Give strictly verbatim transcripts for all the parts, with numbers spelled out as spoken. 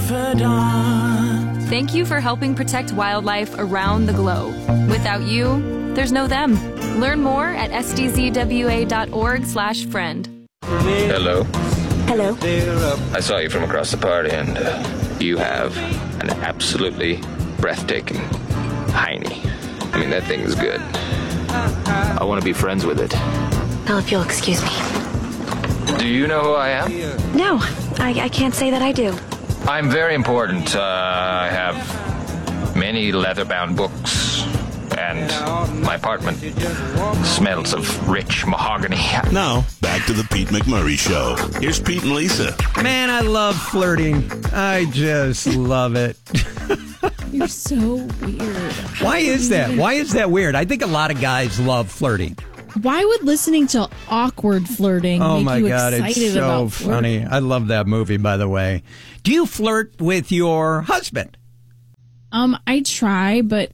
confidant. Thank you for helping protect wildlife around the globe. Without you, there's no them. Learn more at s d z w a dot org slash friend. Hello. Hello. I saw you from across the party, and uh, you have an absolutely breathtaking hiney. I mean, that thing is good. I want to be friends with it. Well, if you'll excuse me. Do you know who I am? No, I, I can't say that I do. I'm very important. Uh, I have many leather-bound books, and my apartment smells of rich mahogany. Now, back to the Pete McMurray Show. Here's Pete and Lisa. Man, I love flirting. I just love it. You're so weird. Why is that? Why is that weird? I think a lot of guys love flirting. Why would listening to awkward flirting oh make my you God, excited it's so about funny. flirting? I love that movie, by the way. Do you flirt with your husband? Um, I try, but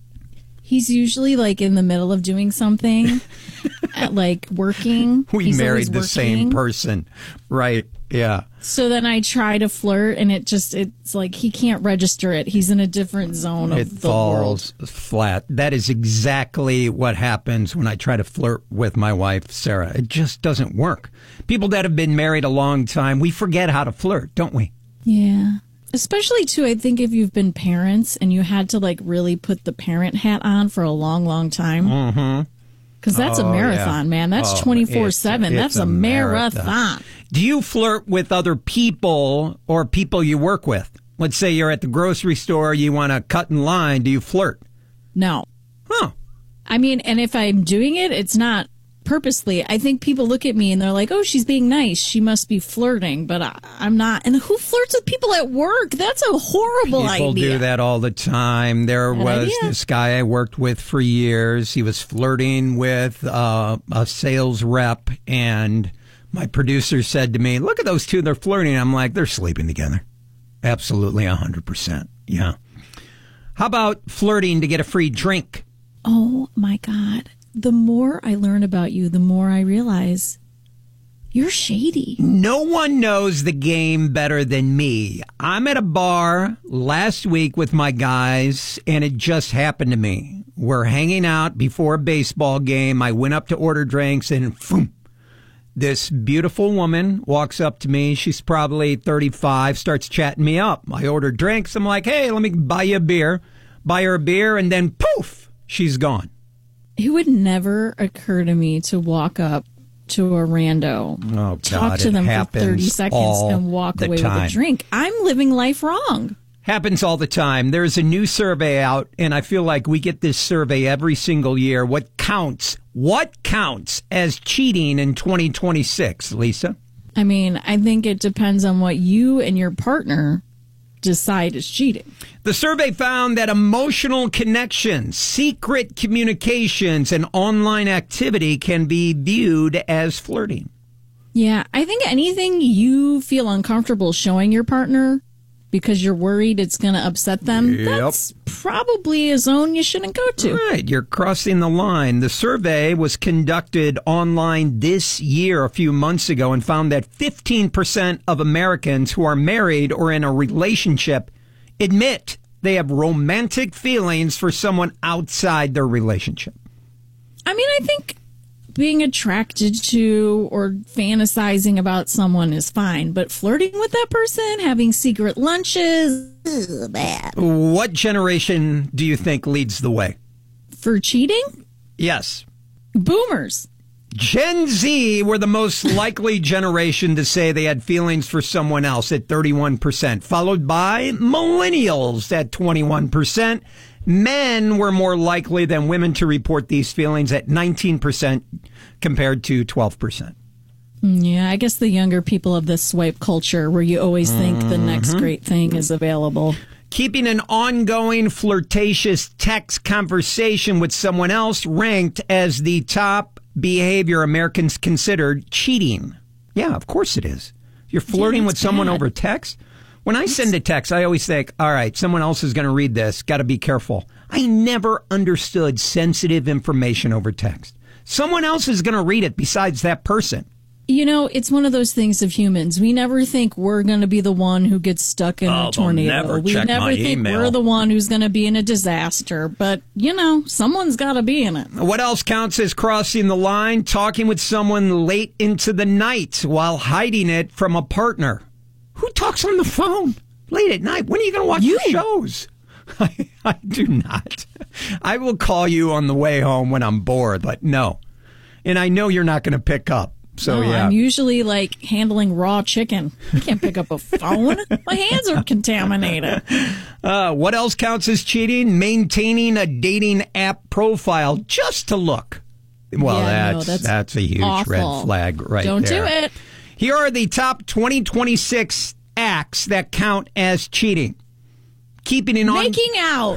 he's usually like in the middle of doing something, at, like working. We He's married the always same working. person. Right, yeah. So then I try to flirt, and it just, it's like he can't register it. He's in a different zone of It the world. falls flat. That is exactly what happens when I try to flirt with my wife, Sarah. It just doesn't work. People that have been married a long time, we forget how to flirt, don't we? Yeah. Especially, too, I think if you've been parents and you had to, like, really put the parent hat on for a long, long time. Mm-hmm. Because that's Oh, a marathon, yeah. man. That's Oh, twenty-four seven. it's- That's it's a a marathon. marathon. Do you flirt with other people or people you work with? Let's say you're at the grocery store, you want to cut in line. Do you flirt? No. Huh. I mean, and if I'm doing it, it's not purposely. I think people look at me and they're like, oh, she's being nice. She must be flirting, but I, I'm not. And who flirts with people at work? That's a horrible People idea. do that all the time. There Bad was idea. this guy I worked with for years. He was flirting with uh, a sales rep, and my producer said to me, look at those two, they're flirting. I'm like, they're sleeping together. Absolutely, one hundred percent. Yeah. How about flirting to get a free drink? Oh, my God. The more I learn about you, the more I realize you're shady. No one knows the game better than me. I'm at a bar last week with my guys, and it just happened to me. We're hanging out before a baseball game. I went up to order drinks, and boom, this beautiful woman walks up to me. She's probably thirty-five, starts chatting me up. I ordered drinks. I'm like, hey, let me buy you a beer. Buy her a beer, and then poof, she's gone. It would never occur to me to walk up to a rando, Oh, talk God, to it them for happens thirty seconds, all and walk the away time. with a drink. I'm living life wrong. Happens all the time. There's a new survey out, and I feel like we get this survey every single year. What counts? What counts as cheating in twenty twenty-six, Lisa? I mean, I think it depends on what you and your partner decide is cheating. The survey found that emotional connections, secret communications, and online activity can be viewed as flirting. Yeah, I think anything you feel uncomfortable showing your partner because you're worried it's going to upset them, Yep. that's probably a zone you shouldn't go to. Right, you're crossing the line. The survey was conducted online this year, a few months ago, and found that fifteen percent of Americans who are married or in a relationship admit they have romantic feelings for someone outside their relationship. I mean, I think being attracted to or fantasizing about someone is fine, but flirting with that person, having secret lunches, ugh, bad. What generation do you think leads the way? For cheating? Yes. Boomers. Gen Z were the most likely generation to say they had feelings for someone else at thirty-one percent, followed by millennials at twenty-one percent. Men were more likely than women to report these feelings at nineteen percent compared to twelve percent. Yeah, I guess the younger people of this swipe culture where you always think the next great thing is available. Keeping an ongoing flirtatious text conversation with someone else ranked as the top behavior Americans considered cheating. Yeah, of course it is. You're flirting Yeah, with it's someone bad. over text. When I send a text, I always think, all right, someone else is going to read this. Got to be careful. I never understood sensitive information over text. Someone else is going to read it besides that person. You know, it's one of those things of humans. We never think we're going to be the one who gets stuck in Oh, a tornado. they'll never we check never my think email. we're the one who's going to be in a disaster. But, you know, someone's got to be in it. What else counts as crossing the line? Talking with someone late into the night while hiding it from a partner. Who talks on the phone late at night? When are you going to watch You. your shows? I, I do not. I will call you on the way home when I'm bored, but no. And I know you're not going to pick up. So, No, yeah. I'm usually like handling raw chicken. I can't pick up a phone. My hands are contaminated. Uh, what else counts as cheating? Maintaining a dating app profile just to look. Well, Yeah, no, that's, that's that's a huge awful. red flag right Don't there. do it. Here are the top twenty twenty-six acts that count as cheating. Keeping an on Making out.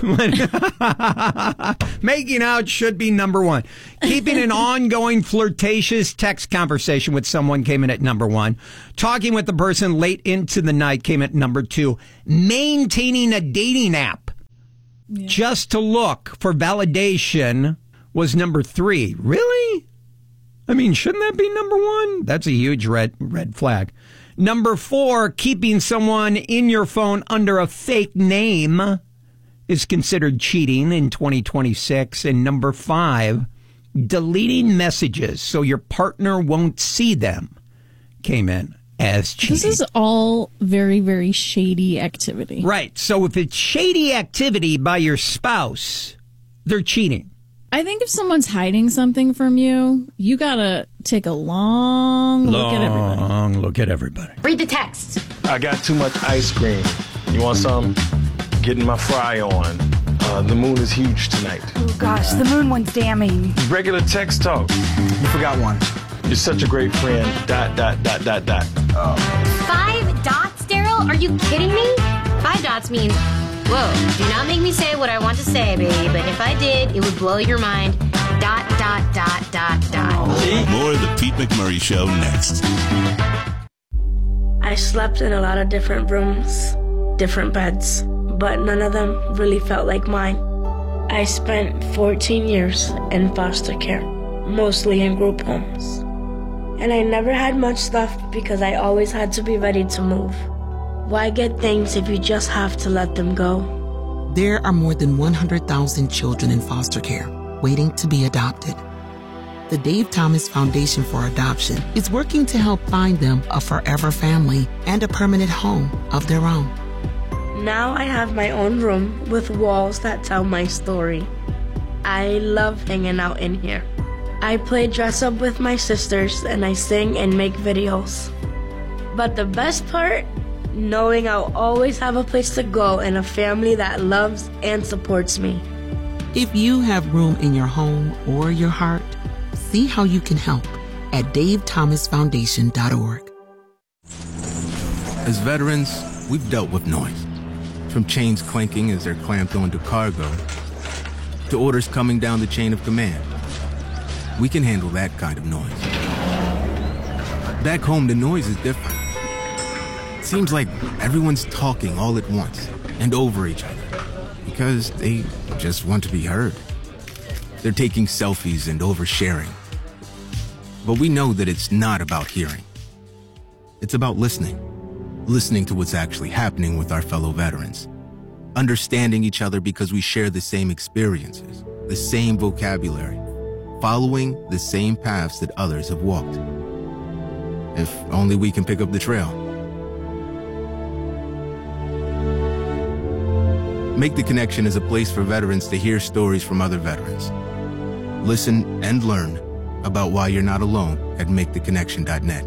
Making out should be number one. Keeping an ongoing flirtatious text conversation with someone came in at number one. Talking with the person late into the night came at number two. Maintaining a dating app just to look for validation was number three. Really? I mean, shouldn't that be number one? That's a huge red red flag. Number four, keeping someone in your phone under a fake name is considered cheating in twenty twenty-six. And number five, deleting messages so your partner won't see them came in as cheating. This is all very, very shady activity. Right. So if it's shady activity by your spouse, they're cheating. I think if someone's hiding something from you, you got to take a long look at everybody. Long look at everybody. Read the text. I got too much ice cream. You want some? Getting my fry on. Uh, the moon is huge tonight. Oh gosh, the moon one's damning. Regular text talk. You forgot one. You're such a great friend. Dot, dot, dot, dot, dot. Five dots, Daryl? Are you kidding me? Five dots means, whoa, do not make me say what I want to say, baby, but if I did, it would blow your mind. Dot, dot, dot, dot, dot. More of the Pete McMurray Show next. I slept in a lot of different rooms, different beds, but none of them really felt like mine. I spent fourteen years in foster care, mostly in group homes. And I never had much stuff because I always had to be ready to move. Why get things if you just have to let them go? There are more than one hundred thousand children in foster care waiting to be adopted. The Dave Thomas Foundation for Adoption is working to help find them a forever family and a permanent home of their own. Now I have my own room with walls that tell my story. I love hanging out in here. I play dress up with my sisters and I sing and make videos. But the best part? Knowing I'll always have a place to go and a family that loves and supports me. If you have room in your home or your heart, see how you can help at dave thomas foundation dot org. As veterans, we've dealt with noise. From chains clanking as they're clamped onto cargo, to orders coming down the chain of command. We can handle that kind of noise. Back home, the noise is different. Seems like everyone's talking all at once and over each other because they just want to be heard. They're taking selfies and oversharing. But we know that it's not about hearing. It's about listening. Listening to what's actually happening with our fellow veterans. Understanding each other because we share the same experiences, the same vocabulary, following the same paths that others have walked. If only we can pick up the trail. Make the Connection is a place for veterans to hear stories from other veterans. Listen and learn about why you're not alone at make the connection dot net.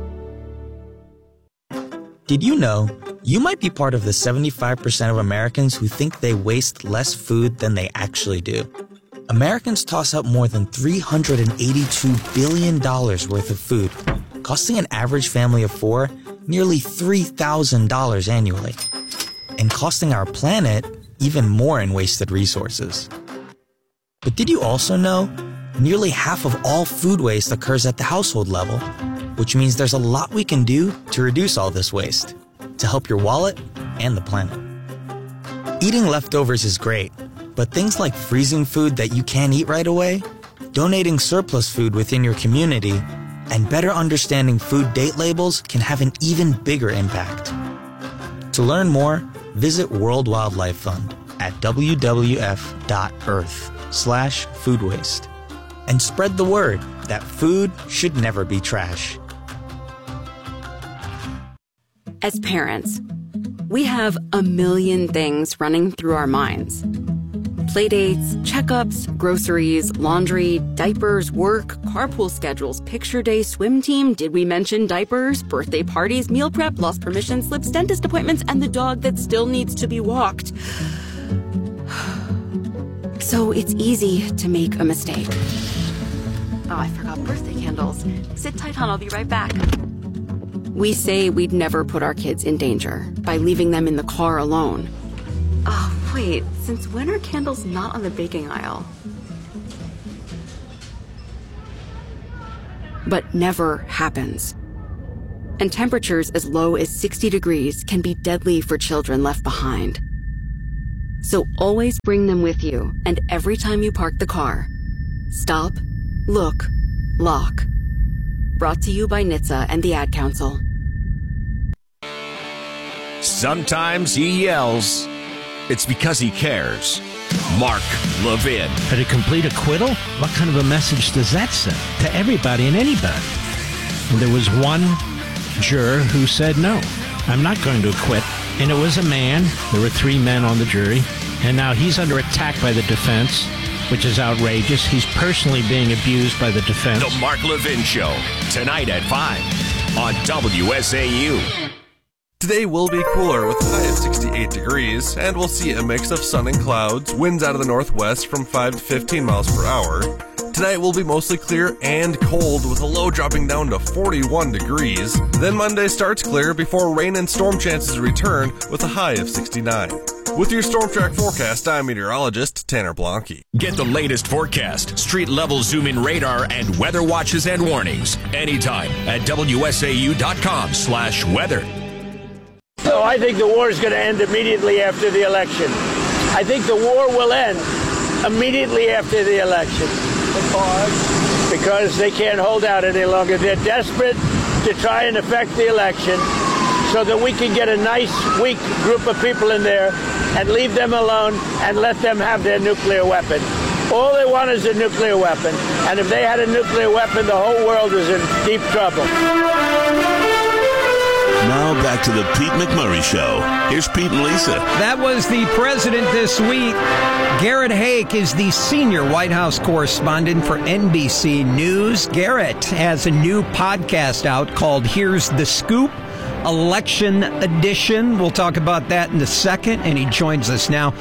Did you know you might be part of the seventy-five percent of Americans who think they waste less food than they actually do? Americans toss out more than three hundred eighty-two billion dollars worth of food, costing an average family of four nearly three thousand dollars annually, and costing our planet even more in wasted resources. But did you also know nearly half of all food waste occurs at the household level, which means there's a lot we can do to reduce all this waste, to help your wallet and the planet. Eating leftovers is great, but things like freezing food that you can't eat right away, donating surplus food within your community, And better understanding food date labels can have an even bigger impact. To learn more, visit World Wildlife Fund at w w f dot earth slash food waste. And spread the word that food should never be trash. As parents, we have a million things running through our minds. Playdates, checkups, groceries, laundry, diapers, work, carpool schedules, picture day, swim team, did we mention diapers, birthday parties, meal prep, lost permission slips, dentist appointments, and the dog that still needs to be walked. So it's easy to make a mistake. Oh, I forgot birthday candles. Sit tight, hon, I'll be right back. We say we'd never put our kids in danger by leaving them in the car alone. Oh, wait, since when are candles not on the baking aisle? But never happens. And temperatures as low as sixty degrees can be deadly for children left behind. So always bring them with you, and every time you park the car, stop, look, lock. Brought to you by N H T S A and the Ad Council. Sometimes he yells. It's because he cares. Mark Levin. But a complete acquittal? What kind of a message does that send to everybody and anybody? And there was one juror who said, no, I'm not going to acquit. And it was a man. There were three men on the jury. And now he's under attack by the defense, which is outrageous. He's personally being abused by the defense. The Mark Levin Show, tonight at five on W S A U. Today will be cooler with a high of sixty-eight degrees, and we'll see a mix of sun and clouds, winds out of the northwest from five to fifteen miles per hour. Tonight will be mostly clear and cold with a low dropping down to forty-one degrees. Then Monday starts clear before rain and storm chances return with a high of sixty-nine. With your Storm Track forecast, I'm meteorologist Tanner Blanke. Get the latest forecast, street-level zoom-in radar, and weather watches and warnings anytime at W S A U dot com slash weather. So I think the war is going to end immediately after the election. I think the war will end immediately after the election. Because? Because they can't hold out any longer. They're desperate to try and affect the election so that we can get a nice, weak group of people in there and leave them alone and let them have their nuclear weapon. All they want is a nuclear weapon. And if they had a nuclear weapon, the whole world is in deep trouble. Now back to the Pete McMurray Show. Here's Pete and Lisa. That was the president this week. Garrett Haake is the senior White House correspondent for N B C News. Garrett has a new podcast out called Here's the Scoop, Election Edition. We'll talk about that in a second, and he joins us now.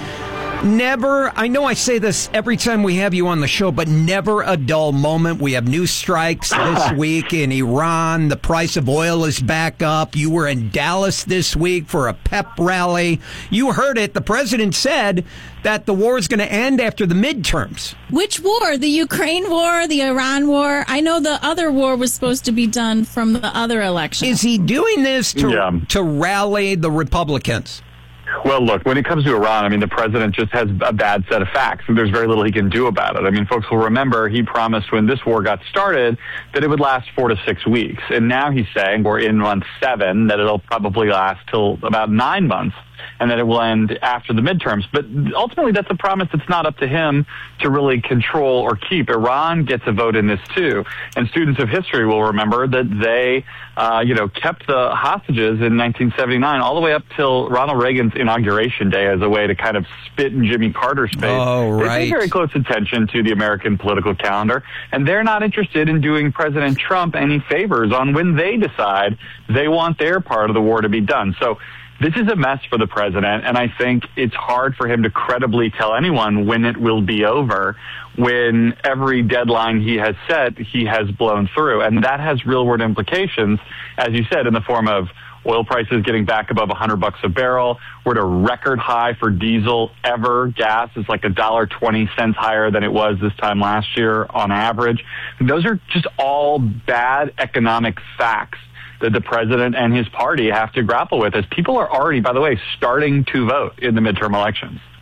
Never, I know I say this every time we have you on the show, but never a dull moment. We have new strikes this week in Iran. The price of oil is back up. You were in Dallas this week for a pep rally. You heard it. The president said that the war is going to end after the midterms. Which war? The Ukraine war, the Iran war? I know the other war was supposed to be done from the other election. Is he doing this to, yeah. to rally the Republicans? Well, look, when it comes to Iran, I mean, the president just has a bad set of facts, and there's very little he can do about it. I mean, folks will remember he promised when this war got started that it would last four to six weeks. And now he's saying we're in month seven, that it'll probably last till about nine months. And that it will end after the midterms. But ultimately, that's a promise that's not up to him to really control or keep. Iran gets a vote in this, too. And students of history will remember that they, uh, you know, kept the hostages in nineteen seventy-nine all the way up till Ronald Reagan's inauguration day as a way to kind of spit in Jimmy Carter's face. Oh, right. They pay very close attention to the American political calendar, and they're not interested in doing President Trump any favors on when they decide they want their part of the war to be done. So this is a mess for the president, and I think it's hard for him to credibly tell anyone when it will be over, when every deadline he has set, he has blown through. And that has real-world implications, as you said, in the form of oil prices getting back above one hundred bucks a barrel. We're at a record high for diesel ever. Gas is like one dollar and twenty cents higher than it was this time last year on average. Those are just all bad economic facts that the president and his party have to grapple with, as people are already, by the way, starting to vote in the midterm elections.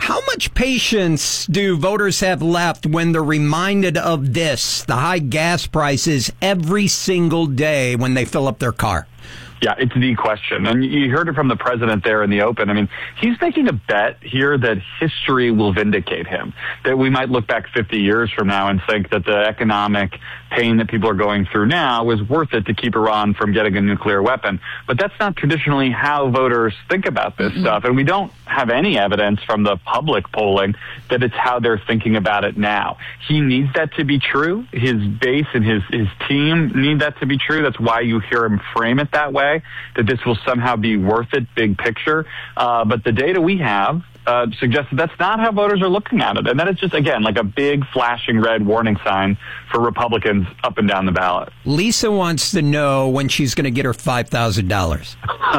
How much patience do voters have left when they're reminded of this, the high gas prices, every single day when they fill up their car? Yeah, it's the question. And you heard it from the president there in the open. I mean, he's making a bet here that history will vindicate him, that we might look back fifty years from now and think that the economic pain that people are going through now was worth it to keep Iran from getting a nuclear weapon. But that's not traditionally how voters think about this mm-hmm. stuff. And we don't have any evidence from the public polling that it's how they're thinking about it now. He needs that to be true. His base and his, his team need that to be true. That's why you hear him frame it that way, that this will somehow be worth it, big picture. Uh, but the data we have uh, suggests that that's not how voters are looking at it. And that is just, again, like a big flashing red warning sign for Republicans up and down the ballot. Lisa wants to know when she's going to get her five thousand dollars.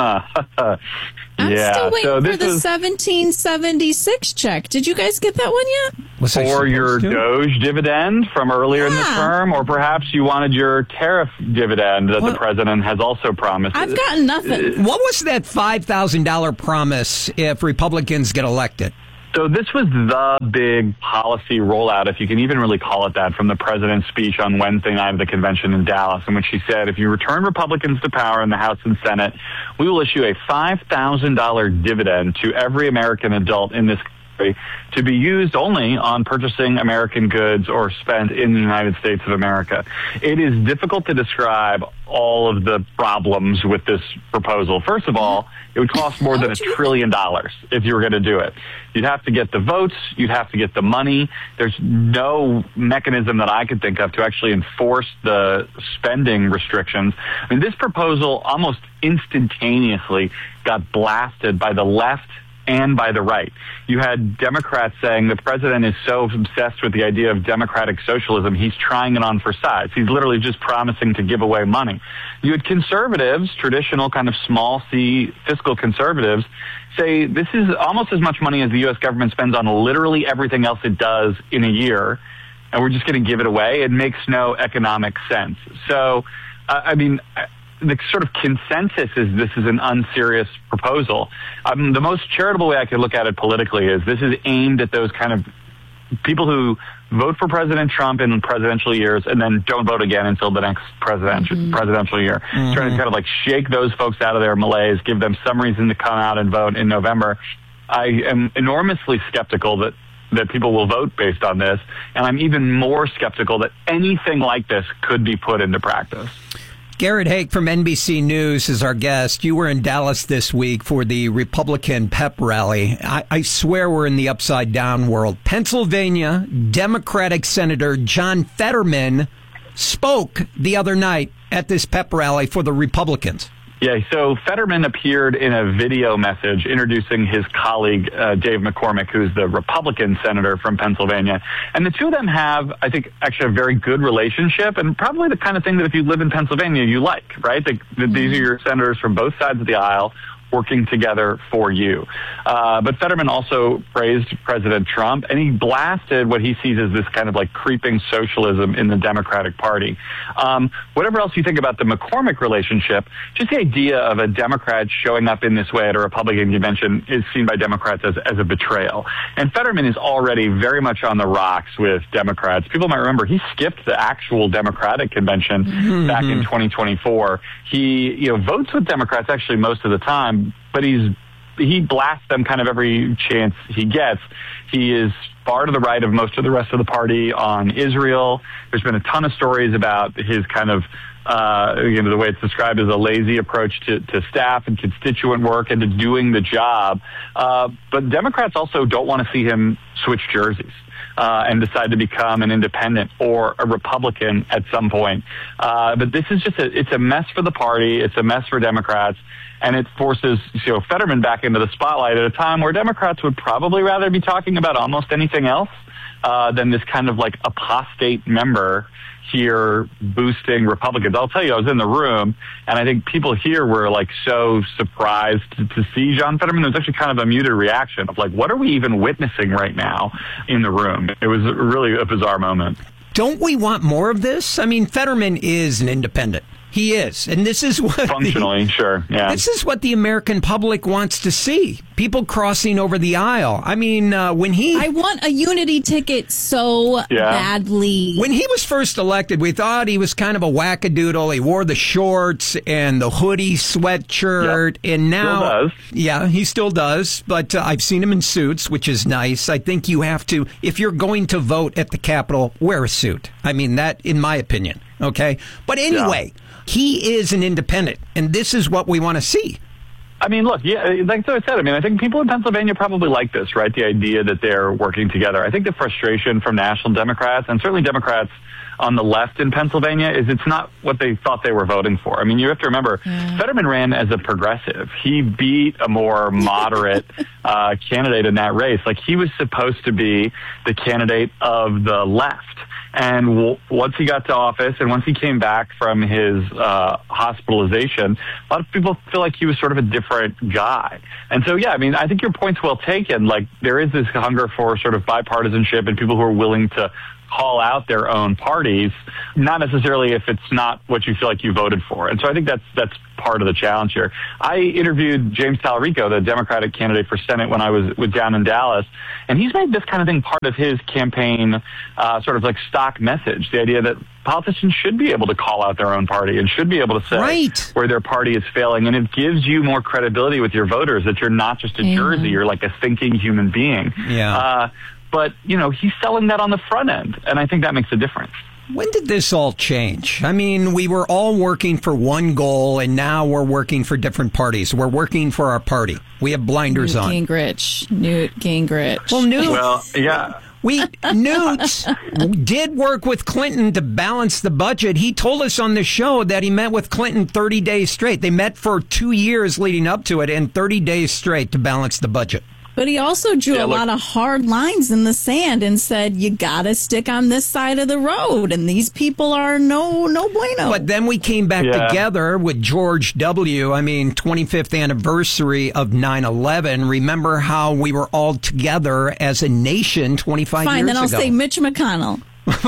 I'm yeah, still waiting so for this the is seventeen seventy-six check. Did you guys get that one yet? Was I or your supposed to? Doge dividend from earlier in the Yeah. term, or perhaps you wanted your tariff dividend that What? the president has also promised. I've gotten nothing. What was that five thousand dollars promise if Republicans get elected? So this was the big policy rollout, if you can even really call it that, from the president's speech on Wednesday night of the convention in Dallas, in which he said, if you return Republicans to power in the House and Senate, we will issue a five thousand dollars dividend to every American adult in this country to be used only on purchasing American goods or spent in the United States of America. It is difficult to describe all of the problems with this proposal. First of all, it would cost more than a trillion dollars if you were going to do it. You'd have to get the votes. You'd have to get the money. There's no mechanism that I could think of to actually enforce the spending restrictions. I mean, this proposal almost instantaneously got blasted by the left and by the right. You had Democrats saying the president is so obsessed with the idea of democratic socialism, he's trying it on for size. He's literally just promising to give away money. You had conservatives, traditional kind of small C fiscal conservatives, say this is almost as much money as the U S government spends on literally everything else it does in a year, and we're just going to give it away. It makes no economic sense. So, uh, I mean, the sort of consensus is this is an unserious proposal. Um, the most charitable way I could look at it politically is this is aimed at those kind of people who vote for President Trump in presidential years and then don't vote again until the next presidential mm-hmm. presidential year. Mm-hmm. Trying to kind of like shake those folks out of their malaise, give them some reason to come out and vote in November. I am enormously skeptical that that people will vote based on this, and I'm even more skeptical that anything like this could be put into practice. Garrett Haake from N B C News is our guest. You were in Dallas this week for the Republican pep rally. I, I swear we're in the upside down world. Pennsylvania Democratic Senator John Fetterman spoke the other night at this pep rally for the Republicans. Yeah, so Fetterman appeared in a video message introducing his colleague, uh, Dave McCormick, who's the Republican senator from Pennsylvania. And the two of them have, I think, actually a very good relationship, and probably the kind of thing that if you live in Pennsylvania, you like, right? The, the, mm-hmm. These are your senators from both sides of the aisle working together for you. Uh, but Fetterman also praised President Trump, and he blasted what he sees as this kind of like creeping socialism in the Democratic Party. Um, whatever else you think about the McCormick relationship, just the idea of a Democrat showing up in this way at a Republican convention is seen by Democrats as, as a betrayal. And Fetterman is already very much on the rocks with Democrats. People might remember he skipped the actual Democratic convention mm-hmm. back in twenty twenty-four. He, you know, votes with Democrats actually most of the time, but he's he blasts them kind of every chance he gets. He is far to the right of most of the rest of the party on Israel. There's been a ton of stories about his kind of, uh, you know, the way it's described as a lazy approach to, to staff and constituent work and to doing the job. Uh, but Democrats also don't want to see him switch jerseys. Uh, and decide to become an independent or a Republican at some point. Uh, but this is just a, it's a mess for the party. It's a mess for Democrats. And it forces, you know, Fetterman back into the spotlight at a time where Democrats would probably rather be talking about almost anything else uh, than this kind of like apostate member here boosting Republicans. I'll tell you, I was in the room, and I think people here were like so surprised to, to see John Fetterman. It was actually kind of a muted reaction of like, what are we even witnessing right now in the room? It was really a bizarre moment. Don't we want more of this? I mean, Fetterman is an independent. He is. And this is what... Functionally, the, sure, yeah. This is what the American public wants to see. people crossing over the aisle. I mean, uh, when he... I want a unity ticket so Yeah. badly. When he was first elected, we thought he was kind of a wackadoodle. He wore the shorts and the hoodie sweatshirt, Yep. and now... Still does. Yeah, he still does, but uh, I've seen him in suits, which is nice. I think you have to, if you're going to vote at the Capitol, wear a suit. I mean, that, in my opinion, okay? But anyway, he is an independent, and this is what we want to see. I mean, look, yeah, like I said, I mean, I think people in Pennsylvania probably like this, right? The idea that they're working together. I think the frustration from national Democrats, and certainly Democrats on the left in Pennsylvania, is it's not what they thought they were voting for. I mean, you have to remember, Yeah. Fetterman ran as a progressive. He beat a more moderate uh, candidate in that race. Like, he was supposed to be the candidate of the left. And w- once he got to office and once he came back from his uh, hospitalization, a lot of people feel like he was sort of a different guy. And so, yeah, I mean, I think your point's well taken. Like, there is this hunger for sort of bipartisanship and people who are willing to call out their own parties, not necessarily if it's not what you feel like you voted for. And so I think that's that's part of the challenge here. I interviewed James Talarico, the Democratic candidate for Senate, when I was, was down in Dallas, and he's made this kind of thing part of his campaign uh, sort of like stock message, the idea that politicians should be able to call out their own party and should be able to say right. where their party is failing. And it gives you more credibility with your voters that you're not just a Amen. jersey, you're like a thinking human being. Yeah. Uh, But, you know, he's selling that on the front end, and I think that makes a difference. When did this all change? I mean, we were all working for one goal, and now we're working for different parties. We're working for our party. We have blinders Newt on. Gingrich. Newt Gingrich. Well, Newt... Well, yeah. We, Newt did work with Clinton to balance the budget. He told us on the show that he met with Clinton thirty days straight. They met for two years leading up to it, and thirty days straight to balance the budget. But he also drew Yeah, a look- lot of hard lines in the sand and said, you got to stick on this side of the road. And these people are no, no bueno. But then we came back Yeah. together with George W. I mean, twenty-fifth anniversary of nine eleven. Remember how we were all together as a nation twenty-five Fine, years then I'll ago. say Mitch McConnell.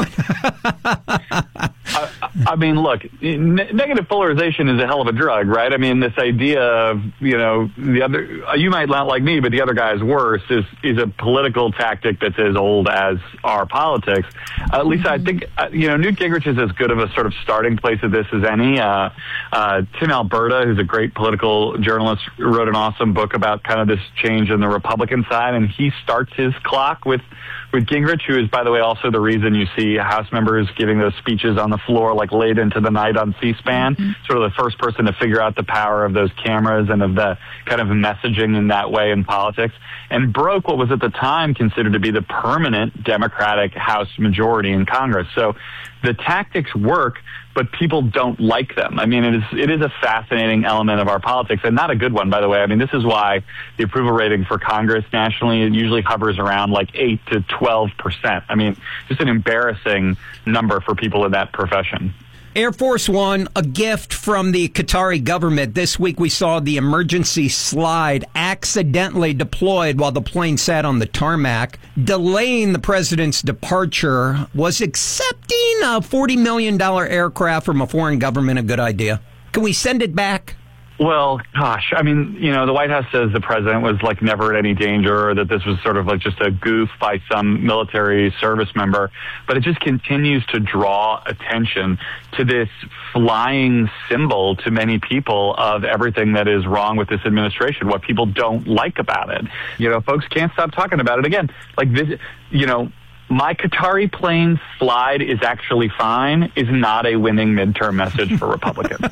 I, I mean, look, ne- negative polarization is a hell of a drug, right? I mean, this idea of, you know, the other, you might not like me, but the other guy is worse is, is a political tactic that's as old as our politics. Uh, Lisa, I think, uh, you know, Newt Gingrich is as good of a sort of starting place of this as any. Uh, uh, Tim Alberta, who's a great political journalist, wrote an awesome book about kind of this change in the Republican side, and he starts his clock with with Gingrich, who is, by the way, also the reason you see House members giving those speeches on the floor like late into the night on C-SPAN, mm-hmm. sort of the first person to figure out the power of those cameras and of the kind of messaging in that way in politics, and broke what was at the time considered to be the permanent Democratic House majority in Congress. So the tactics work, but people don't like them. I mean, it is it is a fascinating element of our politics, and not a good one, by the way. I mean, this is why the approval rating for Congress nationally it usually hovers around like eight to twelve percent. I mean, just an embarrassing number for people in that profession. Air Force One, a gift from the Qatari government. This week we saw the emergency slide accidentally deployed while the plane sat on the tarmac, delaying the president's departure. Was accepting a forty million dollars aircraft from a foreign government a good idea? Can we send it back? Well, gosh, I mean, you know, the White House says the president was like never in any danger, or that this was sort of like just a goof by some military service member. But it just continues to draw attention to this flying symbol to many people of everything that is wrong with this administration, what people don't like about it. You know, folks can't stop talking about it. Again, like this, you know, my Qatari plane slide is actually fine is not a winning midterm message for Republicans.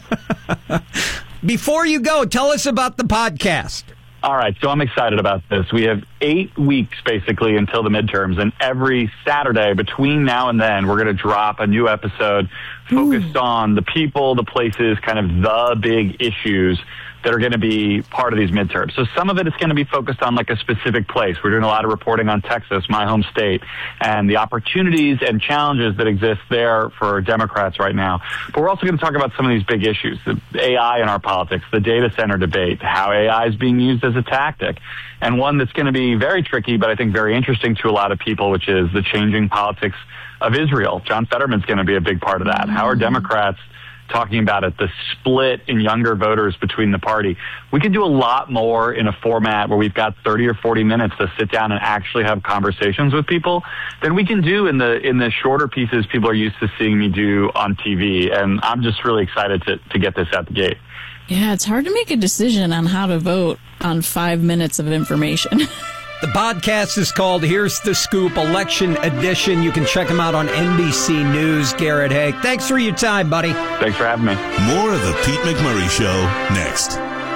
Before you go, tell us about the podcast. All right, so I'm excited about this. We have eight weeks, basically, until the midterms, and every Saturday between now and then, we're going to drop a new episode focused Ooh. on the people, the places, kind of the big issues that are going to be part of these midterms. So some of it is going to be focused on like a specific place. We're doing a lot of reporting on Texas, my home state, and the opportunities and challenges that exist there for Democrats right now. But we're also going to talk about some of these big issues, the A I in our politics, the data center debate, how A I is being used as a tactic, and one that's going to be very tricky, but I think very interesting to a lot of people, which is the changing politics of Israel. John Fetterman's going to be a big part of that. How are Democrats talking about it, the split in younger voters between the party. We can do a lot more in a format where we've got thirty or forty minutes to sit down and actually have conversations with people than we can do in the in the shorter pieces people are used to seeing me do on T V. And I'm just really excited to, to get this out the gate. Yeah, it's hard to make a decision on how to vote on five minutes of information. The podcast is called Here's the Scoop Election Edition. You can check them out on N B C News. Garrett Haake, thanks for your time, buddy. Thanks for having me. More of the Pete McMurray Show next.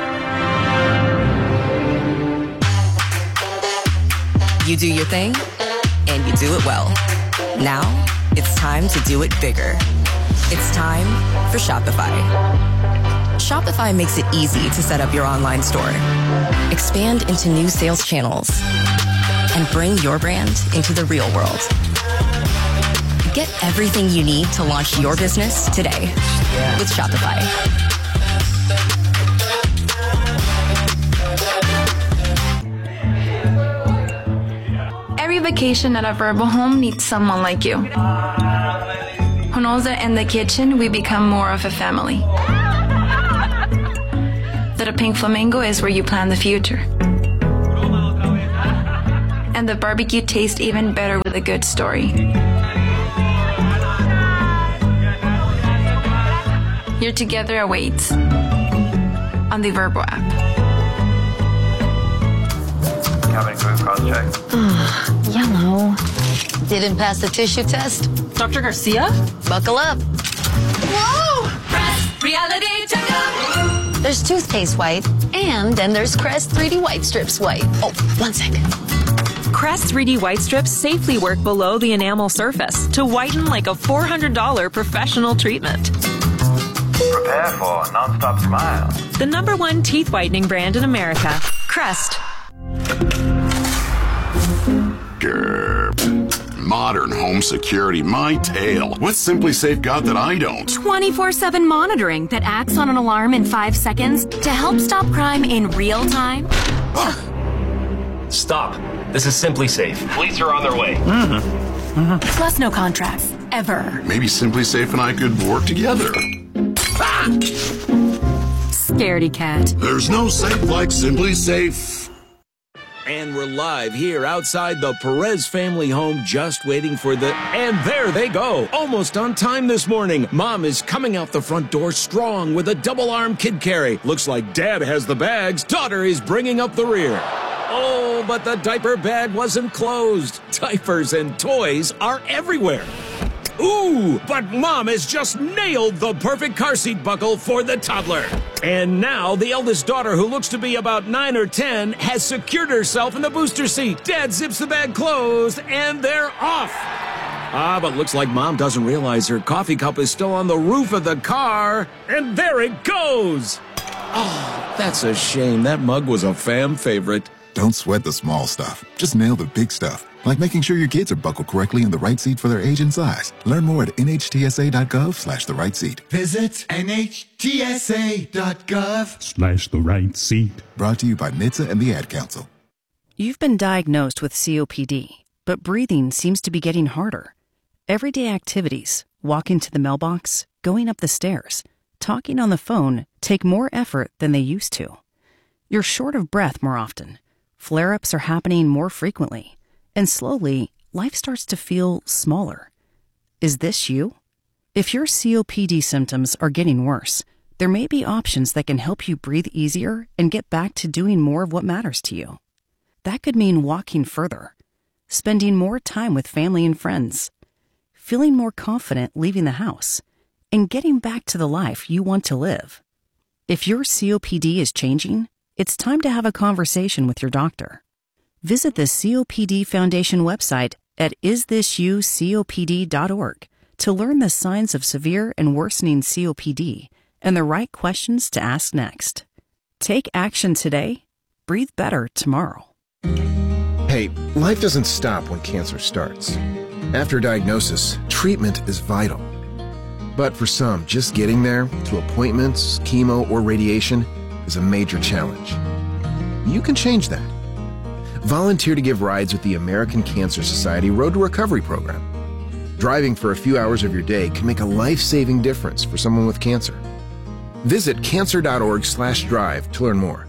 You do your thing, and you do it well. Now, it's time to do it bigger. It's time for Shopify. Shopify makes it easy to set up your online store, expand into new sales channels, and bring your brand into the real world. Get everything you need to launch your business today with Shopify. Every vacation at a Vrbo home needs someone like you, who knows that in the kitchen we become more of a family. That a pink flamingo is where you plan the future. And the barbecue tastes even better with a good story. Your together awaits on the Vrbo app. Cabin crew cross check. Yellow. Didn't pass the tissue test? Doctor Garcia? Buckle up. Whoa! Crest Reality Checkup! There's toothpaste white, and then there's Crest three D White Strips white. Oh, one second. Crest three D White Strips safely work below the enamel surface to whiten like a four hundred dollars professional treatment. Prepare for a non-stop smile. The number one teeth whitening brand in America, Crest. Grr. Modern home security, my tale. What's Simply Safe got that I don't? twenty-four seven monitoring that acts on an alarm in five seconds to help stop crime in real time. Stop. This is Simply Safe. Police are on their way. Mm-hmm. Mm-hmm. Plus no contracts, ever. Maybe Simply Safe and I could work together. Ah! Scaredy cat. There's no safe like Simply Safe. And we're live here outside the Perez family home, just waiting for the... And there they go! Almost on time this morning. Mom is coming out the front door strong with a double-arm kid carry. Looks like Dad has the bags. Daughter is bringing up the rear. Oh, but the diaper bag wasn't closed. Diapers and toys are everywhere. Ooh, but Mom has just nailed the perfect car seat buckle for the toddler. And now the eldest daughter, who looks to be about nine or ten, has secured herself in the booster seat. Dad zips the bag closed, and they're off. Ah, but looks like Mom doesn't realize her coffee cup is still on the roof of the car. And there it goes. Oh, that's a shame. That mug was a fam favorite. Don't sweat the small stuff. Just nail the big stuff. Like making sure your kids are buckled correctly in the right seat for their age and size. Learn more at nhtsa.gov slash the right seat. Visit nhtsa.gov slash the right seat. Brought to you by N H T S A and the Ad Council. You've been diagnosed with C O P D, but breathing seems to be getting harder. Everyday activities, walking to the mailbox, going up the stairs, talking on the phone take more effort than they used to. You're short of breath more often. Flare-ups are happening more frequently. And slowly, life starts to feel smaller. Is this you? If your C O P D symptoms are getting worse, there may be options that can help you breathe easier and get back to doing more of what matters to you. That could mean walking further, spending more time with family and friends, feeling more confident leaving the house, and getting back to the life you want to live. If your C O P D is changing, it's time to have a conversation with your doctor. Visit the C O P D Foundation website at is this you C O P D dot org to learn the signs of severe and worsening C O P D and the right questions to ask next. Take action today. Breathe better tomorrow. Hey, life doesn't stop when cancer starts. After diagnosis, treatment is vital. But for some, just getting there, to appointments, chemo, or radiation, is a major challenge. You can change that. Volunteer to give rides with the American Cancer Society Road to Recovery program. Driving for a few hours of your day can make a life-saving difference for someone with cancer. Visit cancer.org slash drive to learn more.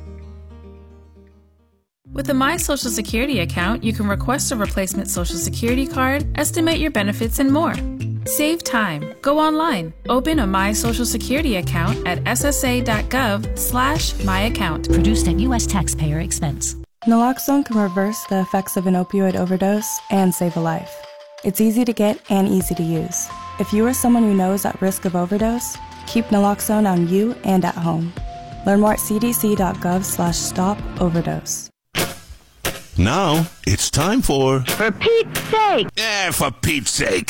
With a My Social Security account, you can request a replacement Social Security card, estimate your benefits, and more. Save time. Go online. Open a My Social Security account at ssa.gov slash my account. Produced at U S taxpayer expense. Naloxone can reverse the effects of an opioid overdose and save a life. It's easy to get and easy to use. If you or someone you know is at risk of overdose, keep naloxone on you and at home. Learn more at cdc.gov slash stop overdose. Now, it's time for... For Pete's sake! Eh, for Pete's sake.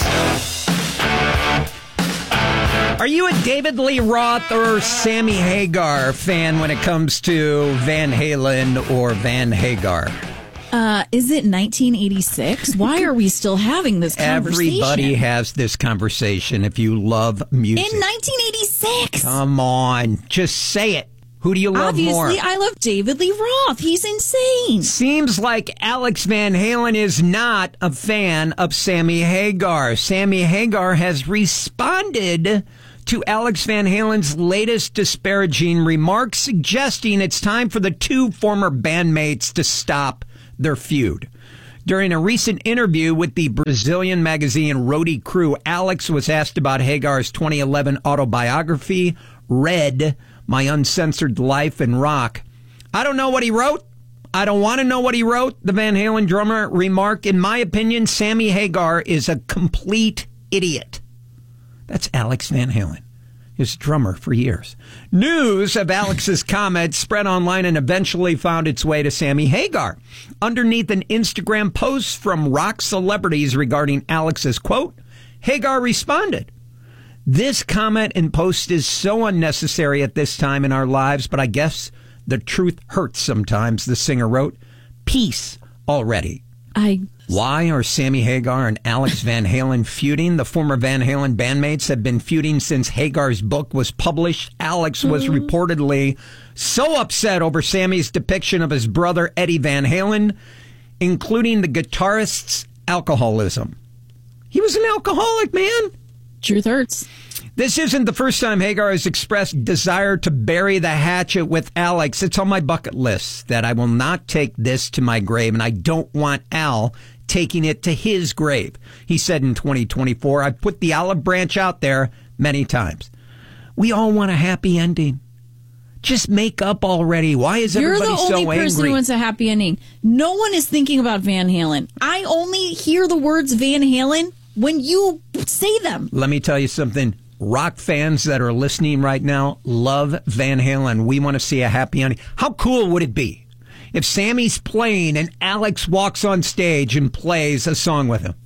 Are you a David Lee Roth or Sammy Hagar fan when it comes to Van Halen or Van Hagar? Uh, is it nineteen eighty-six? Why are we still having this conversation? Everybody has this conversation if you love music. In nineteen eighty-six! Come on, just say it. Who do you love Obviously, more? Obviously, I love David Lee Roth. He's insane. Seems like Alex Van Halen is not a fan of Sammy Hagar. Sammy Hagar has responded to Alex Van Halen's latest disparaging remarks, suggesting it's time for the two former bandmates to stop their feud. During a recent interview with the Brazilian magazine Roadie Crew, Alex was asked about Hagar's twenty eleven autobiography, Red, My Uncensored Life in Rock. I don't know what he wrote. I don't want to know what he wrote, the Van Halen drummer remarked. In my opinion, Sammy Hagar is a complete idiot. That's Alex Van Halen, his drummer for years. News of Alex's comments spread online and eventually found its way to Sammy Hagar. Underneath an Instagram post from rock celebrities regarding Alex's quote, Hagar responded, "This comment and post is so unnecessary at this time in our lives, but I guess the truth hurts sometimes," the singer wrote. Peace already. I... Why are Sammy Hagar and Alex Van Halen feuding? The former Van Halen bandmates have been feuding since Hagar's book was published. Alex was mm. reportedly so upset over Sammy's depiction of his brother Eddie Van Halen, including the guitarist's alcoholism. He was an alcoholic, man. Truth hurts. This isn't the first time Hagar has expressed desire to bury the hatchet with Alex. It's on my bucket list that I will not take this to my grave, and I don't want Al taking it to his grave. He said in twenty twenty-four, I've put the olive branch out there many times. We all want a happy ending. Just make up already. Why is You're everybody so angry? You're the only person who wants a happy ending. No one is thinking about Van Halen. I only hear the words Van Halen when you say them. Let me tell you something. Rock fans that are listening right now love Van Halen. We want to see a happy ending. How cool would it be if Sammy's playing and Alex walks on stage and plays a song with him?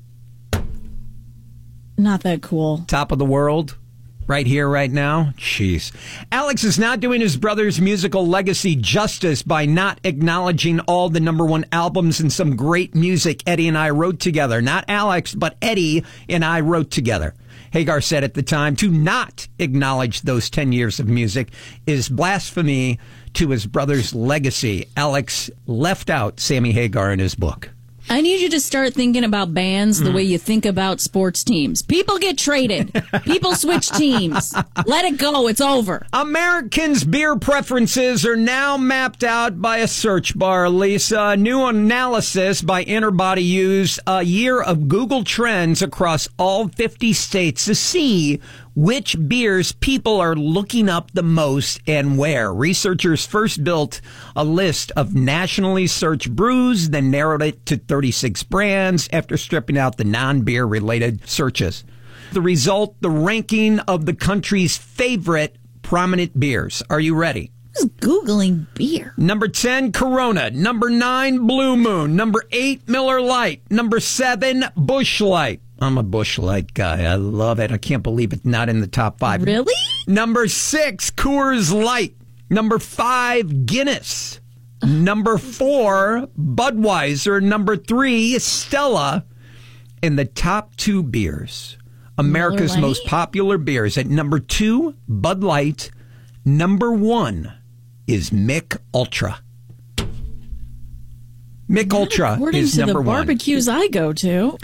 Not that cool. Top of the world. Right here, right now? Jeez. Alex is not doing his brother's musical legacy justice by not acknowledging all the number one albums and some great music Eddie and I wrote together. Not Alex, but Eddie and I wrote together. Hagar said at the time, to not acknowledge those ten years of music is blasphemy to his brother's legacy. Alex left out Sammy Hagar in his book. I need you to start thinking about bands the mm. way you think about sports teams. People get traded. People switch teams. Let it go. It's over. Americans' beer preferences are now mapped out by a search bar, Lisa. A new analysis by Interbody used a year of Google Trends across all fifty states to see which beers people are looking up the most and where. Researchers first built a list of nationally searched brews, then narrowed it to thirty-six brands after stripping out the non-beer related searches. The result, the ranking of the country's favorite prominent beers. Are you ready? Who's Googling beer? Number ten, Corona. Number nine, Blue Moon. Number eight, Miller Lite. Number seven, Busch Light. I'm a Busch Light guy. I love it. I can't believe it's not in the top five. Really? Number six, Coors Light. Number five, Guinness. Number four, Budweiser. Number three, Stella. And the top two beers, America's most popular beers. At number two, Bud Light. Number one is Mick Ultra. Mick Ultra According is to number the one. barbecues I go to.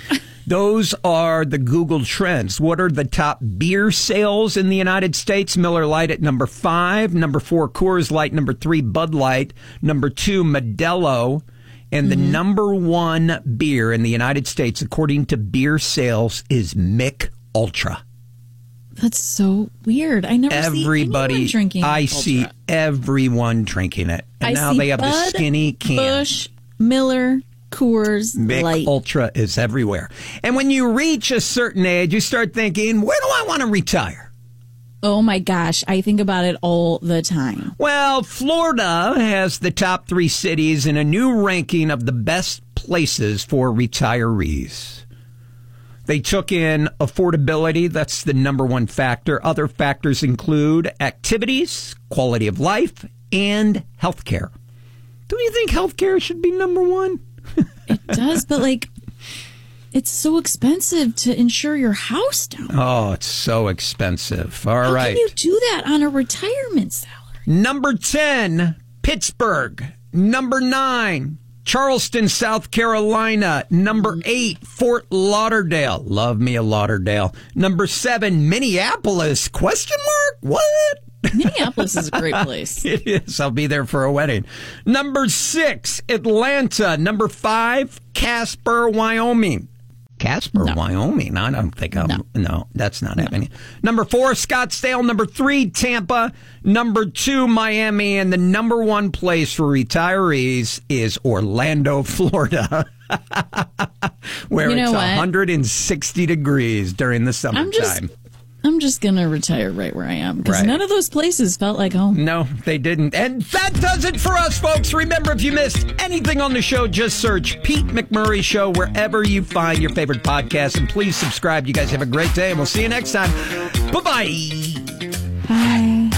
Those are the Google Trends. What are the top beer sales in the United States? Miller Lite at number five. Number four, Coors Light. Number three, Bud Light. Number two, Modelo. And the mm-hmm. number one beer in the United States, according to beer sales, is Mick Ultra. That's so weird. I never Everybody, see anyone drinking I Ultra. see everyone drinking it. And I now see they have Bud, the skinny can. Busch, Miller, Coors, Mick Light. Ultra is everywhere. And when you reach a certain age, you start thinking, where do I want to retire? Oh, my gosh. I think about it all the time. Well, Florida has the top three cities in a new ranking of the best places for retirees. They took in affordability. That's the number one factor. Other factors include activities, quality of life, and health care. Do you think health care should be number one? It does, but like, it's so expensive to insure your house down there. Oh, it's so expensive. All How right. How can you do that on a retirement salary? Number ten, Pittsburgh. Number nine, Charleston, South Carolina. Number eight, Fort Lauderdale. Love me a Lauderdale. Number seven, Minneapolis. Question mark? What? Minneapolis is a great place. It is. I'll be there for a wedding. Number six, Atlanta. Number five, Casper, Wyoming. Casper, No. Wyoming. I don't think I'm. No, no that's not No. happening. Number four, Scottsdale. Number three, Tampa. Number two, Miami. And the number one place for retirees is Orlando, Florida, where You know it's what? one hundred sixty degrees during the summertime. I'm just, I'm just going to retire right where I am because Right. none of those places felt like home. No, they didn't. And that does it for us, folks. Remember, if you missed anything on the show, just search Pete McMurray Show wherever you find your favorite podcast. And please subscribe. You guys have a great day, and we'll see you next time. Bye-bye. Bye.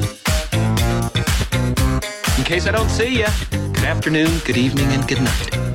In case I don't see you, good afternoon, good evening, and good night.